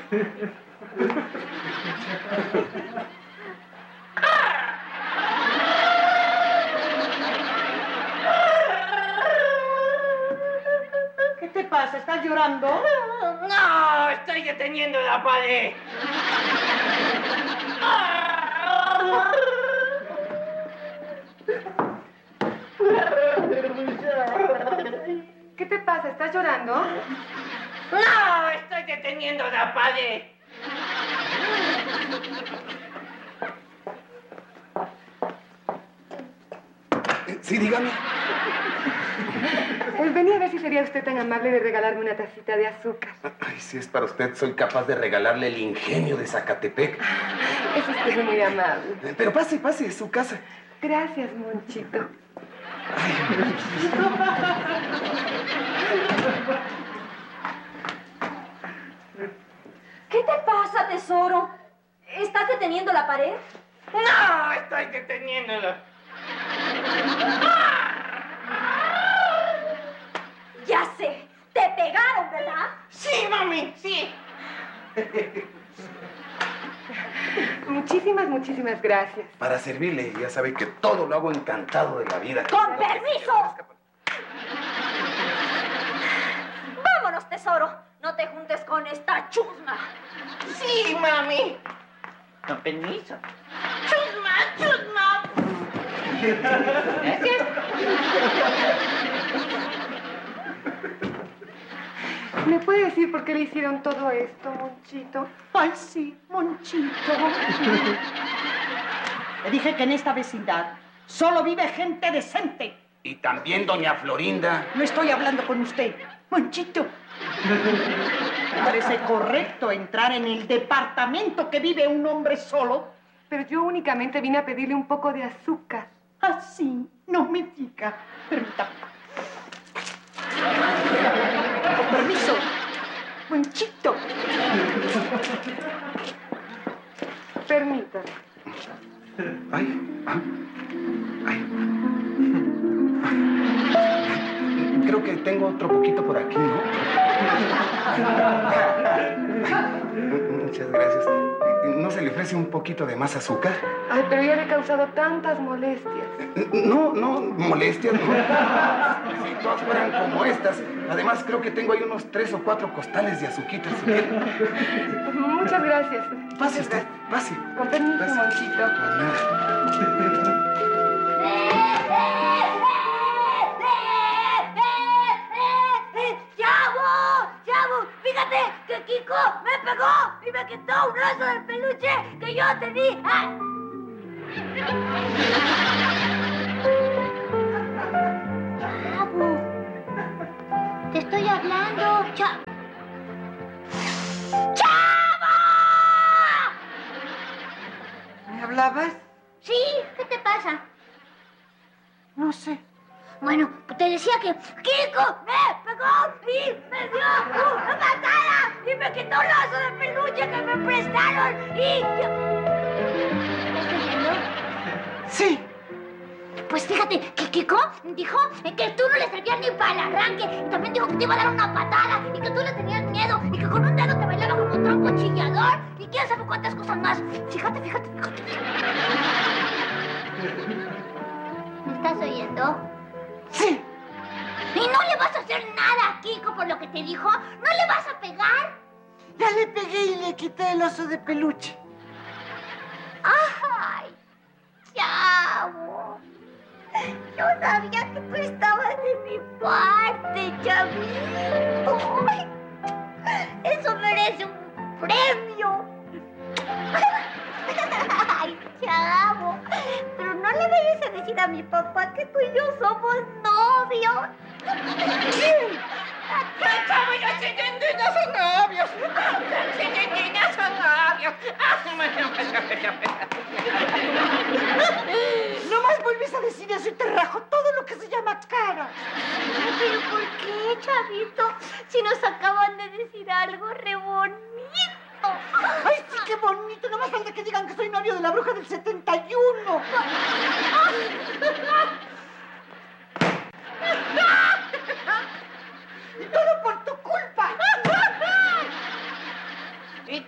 ¿Qué te pasa? ¿Estás llorando? No, estoy deteniendo la pared. ¿Qué te pasa? ¿Estás llorando? No, estoy deteniendo la pared. Sí, dígame. Venía a ver si sería usted tan amable de regalarme una tacita de azúcar. Ay, si es para usted, soy capaz de regalarle el ingenio de Zacatepec. Es usted muy amable. Pero pase, es su casa. Gracias, Monchito. ¿Qué te pasa, tesoro? ¿Estás deteniendo la pared? No, estoy deteniéndolo. Ya sé, te pegaron, ¿verdad? Sí, mami, sí. Muchísimas gracias. Para servirle, ya sabe que todo lo hago encantado de la vida. ¡Con permiso! ¡Vámonos, tesoro! No te juntes con esta chusma. Sí, mami. Con permiso. Chusma. Gracias. ¿Me puede decir por qué le hicieron todo esto, Monchito? Ay, sí, Monchito. Le dije que en esta vecindad solo vive gente decente. Y también doña Florinda. No estoy hablando con usted, Monchito. ¿Me parece correcto entrar en el departamento que vive un hombre solo? Pero yo únicamente vine a pedirle un poco de azúcar. Así, no me diga. Permítame. Con permiso, Monchito. Permítame. Creo que tengo otro poquito por aquí, ¿no? Muchas gracias. ¿No se le ofrece un poquito de más azúcar? Ay, pero ya le he causado tantas molestias. No, molestias, no. Si todas fueran como estas. Además, creo que tengo ahí unos 3 o 4 costales de azuquitas. Si quiere. Muchas gracias. Pase usted, pase. Con permiso, Pase. Monchito. ¡Chavo! Fíjate que Kiko me pegó y me quitó un oso de peluche que yo te di. Chavo, te estoy hablando, Chavo. ¿Me hablabas? Sí, ¿qué te pasa? No sé. Bueno, te decía que Kiko me pegó y me dio una patada y me quitó un oso de peluche que me prestaron y yo... ¿Estás oyendo? Sí. Pues fíjate que Kiko dijo que tú no le servías ni para el arranque y también dijo que te iba a dar una patada y que tú le tenías miedo y que con un dedo te bailaba como trompo chillador y quién sabe cuántas cosas más. Fíjate. ¿Me estás oyendo? Sí. ¿Y no le vas a hacer nada a Kiko por lo que te dijo? ¿No le vas a pegar? Ya le pegué y le quité el oso de peluche. ¡Ay, Chavo! Yo sabía que tú estabas de mi parte, Chavito. Ay, eso merece un premio. Ay, Chavo. Pero no le vayas a decir a mi papá que tú y yo somos novios. Chavo, yo sí no son novios. No son novios. No más vuelves a decir eso y te rajo todo lo que se llama cara. ¿Pero por qué, Chavito? Si nos acaban de decir algo re bonito. ¡Ay, sí, qué bonito! No más falta que digan que soy novio de la bruja del 71. Y todo por tu culpa. ¿Y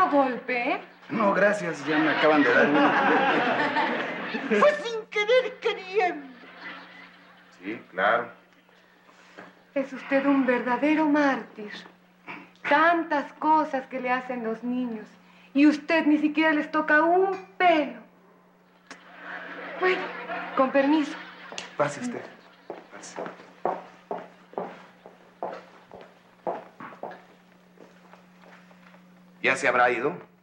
otro golpe, ¿eh? No, gracias, ya me acaban de dar uno. Fue sin querer queriendo. Sí, claro. Es usted un verdadero mártir. Tantas cosas que le hacen los niños y usted ni siquiera les toca un pelo. Bueno, con permiso. Pase usted. Pase. ¿Ya se habrá ido?